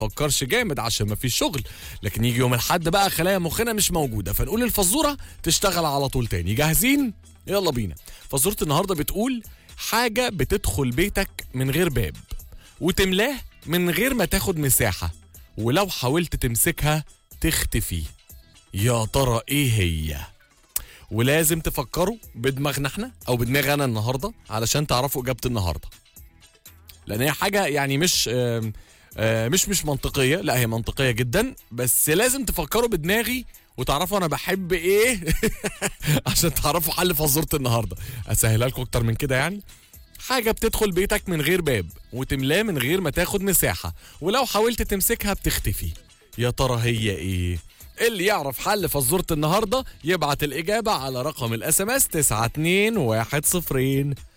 فكرش جامد عشان ما فيش شغل، لكن يجي يوم الحد بقى خلايا مخنا مش موجوده، فنقول الفزوره تشتغل على طول تاني. جاهزين؟ يلا بينا. فزوره النهارده بتقول: حاجه بتدخل بيتك من غير باب وتملاه من غير ما تاخد مساحه، ولو حاولت تمسكها تختفي. يا ترى ايه هي؟ ولازم تفكروا بدماغنا احنا او بدماغ انا النهارده علشان تعرفوا اجابه النهارده، لان هي حاجه يعني مش منطقيه، لا هي منطقيه جدا، بس لازم تفكروا بدماغي وتعرفوا انا بحب ايه عشان تعرفوا حل فزوره النهارده. اسهلها لكم اكتر من كده يعني. حاجه بتدخل بيتك من غير باب وتملاه من غير ما تاخد مساحه، ولو حاولت تمسكها بتختفي. يا ترى هي ايه؟ اللي يعرف حل فزوره النهارده يبعت الاجابه على رقم الاس ام اس 92102.